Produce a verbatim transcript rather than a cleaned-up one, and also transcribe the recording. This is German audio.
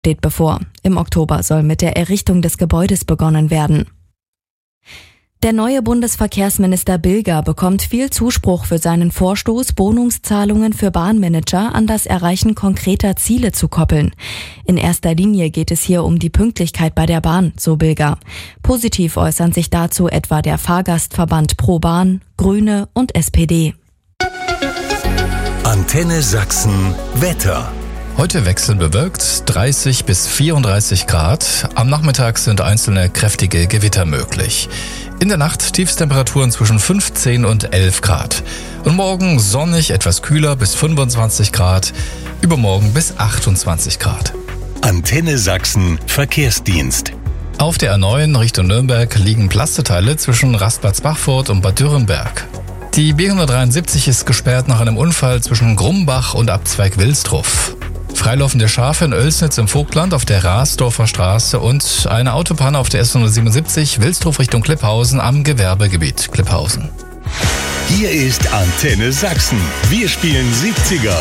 steht bevor. Im Oktober soll mit der Errichtung des Gebäudes begonnen werden. Der neue Bundesverkehrsminister Bilger bekommt viel Zuspruch für seinen Vorstoß, Bonuszahlungen für Bahnmanager an das Erreichen konkreter Ziele zu koppeln. In erster Linie geht es hier um die Pünktlichkeit bei der Bahn, so Bilger. Positiv äußern sich dazu etwa der Fahrgastverband Pro Bahn, Grüne und S P D. Antenne Sachsen Wetter. Heute wechselnd bewölkt, dreißig bis vierunddreißig Grad. Am Nachmittag sind einzelne kräftige Gewitter möglich. In der Nacht Tiefstemperaturen zwischen fünfzehn und elf Grad. Und morgen sonnig, etwas kühler bis fünfundzwanzig Grad. Übermorgen bis achtundzwanzig Grad. Antenne Sachsen Verkehrsdienst. Auf der A neun Richtung Nürnberg liegen Plasteteile zwischen Rastplatz-Bachfurt und Bad Dürrenberg. Die B hundertdreiundsiebzig ist gesperrt nach einem Unfall zwischen Grumbach und Abzweig Wilsdruff. Freilaufende Schafe in Oelsnitz im Vogtland auf der Rasdorfer Straße und eine Autopanne auf der S hundertsiebenundsiebzig Wilsdruff Richtung Klipphausen am Gewerbegebiet Klipphausen. Hier ist Antenne Sachsen. Wir spielen siebziger.